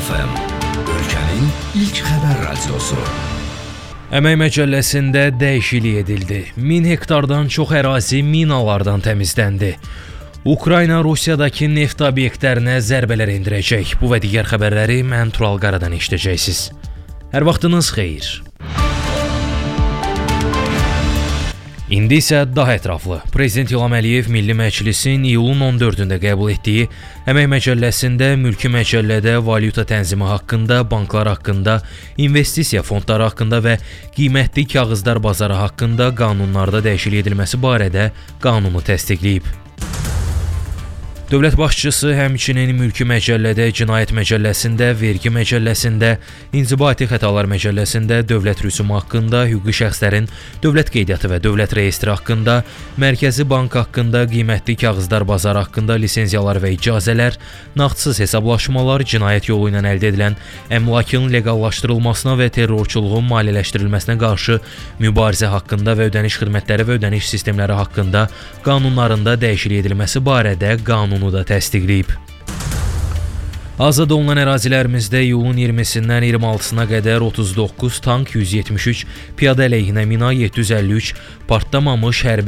FM, ölkənin ilk xəbər radiosu. Əmək Məcəlləsində dəyişiklik edildi. 1000 hektardan çox ərazi minalardan təmizləndi. Ukrayna Rusiyadakı neft obyektlərinə zərbələr endirəcək. Bu və digər xəbərləri mən Tural Qaradan eşidəcəksiniz. Hər vaxtınız xeyir. İndi isə daha ətraflı. Prezident İlham Əliyev Milli Məclisin iyulun 14-də qəbul etdiyi Əmək Məcəlləsində mülki məcəllədə valyuta tənzimi haqqında, banklar haqqında, investisiya fondları haqqında və qiymətli kağızlar bazarı haqqında qanunlarda dəyişiklik edilməsi barədə qanunu təsdiqləyib. Dövlət başçısı həmçinin mülki məcəllədə, cinayət məcəlləsində, vergi məcəlləsində, inzibati xətalar məcəlləsində, dövlət rüsumu haqqında, hüquqi şəxslərin dövlət qeydiyyatı və dövlət reyestri haqqında, Mərkəzi Bank haqqında, qiymətli kağızlar bazarı haqqında lisenziyalar və icazələr, nağdsız hesablaşmalar, cinayət yolu ilə əldə edilən əmlakın leqallaşdırılmasına və terrorçuluğun maliyyələşdirilməsinə qarşı mübarizə haqqında və ödəniş xidmətləri və ödəniş sistemləri haqqında qanunlarında dəyişiklik edilməsi barədə qanunu da təsdiqləyib. Azad olunan ərazilərimizdə iyulun 20-dən 26-sına qədər 39 tank, 173 piyada əleyhinə mina, 753 partlamamış hərbi